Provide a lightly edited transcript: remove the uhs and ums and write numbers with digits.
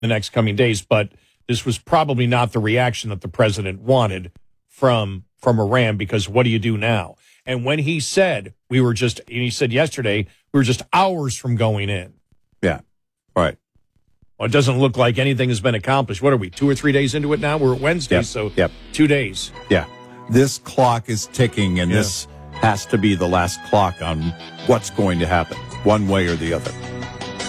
the next coming days. But this was probably not the reaction that the president wanted from Iran, because what do you do now? And when he said he said yesterday, we were just hours from going in. Yeah. Right. Well, it doesn't look like anything has been accomplished. What are we, 2 or 3 days into it now? We're at Wednesday, so 2 days. Yeah. This clock is ticking, and this has to be the last clock on what's going to happen, one way or the other.